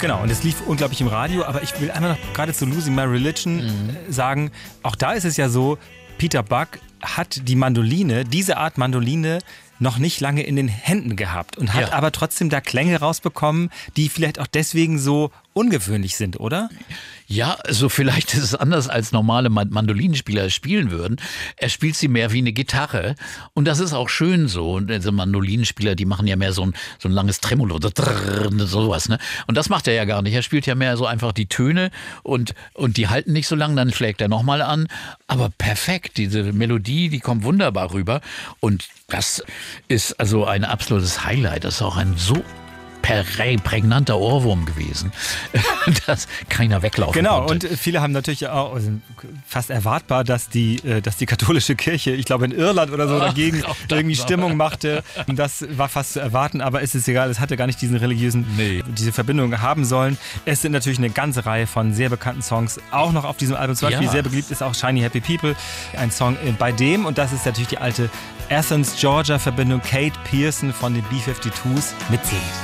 Genau, und es lief unglaublich im Radio, aber ich will einmal noch gerade zu Losing My Religion sagen, auch da ist es ja so, Peter Buck hat die Mandoline, diese Art Mandoline, noch nicht lange in den Händen gehabt und hat aber trotzdem da Klänge rausbekommen, die vielleicht auch deswegen so ungewöhnlich sind, oder? Ja, also vielleicht ist es anders, als normale Mandolinenspieler spielen würden. Er spielt sie mehr wie eine Gitarre und das ist auch schön so. Und also Mandolinenspieler, die machen ja mehr so ein langes Tremolo, sowas, ne? Und das macht er ja gar nicht. Er spielt ja mehr so einfach die Töne und die halten nicht so lang, dann schlägt er nochmal an. Aber perfekt, diese Melodie, die kommt wunderbar rüber und das ist also ein absolutes Highlight. Das ist auch ein so prägnanter Ohrwurm gewesen, dass keiner weglaufen konnte. Genau, und viele haben natürlich auch fast erwartbar, dass die katholische Kirche, ich glaube in Irland oder so, dagegen irgendwie Stimmung machte. Das war fast zu erwarten, aber es ist egal, es hatte gar nicht diesen diese Verbindung haben sollen. Es sind natürlich eine ganze Reihe von sehr bekannten Songs, auch noch auf diesem Album. Zum Beispiel sehr beliebt ist auch Shiny Happy People, ein Song bei dem, und das ist natürlich die alte Athens-Georgia-Verbindung, Kate Pearson von den B-52s mitsingt.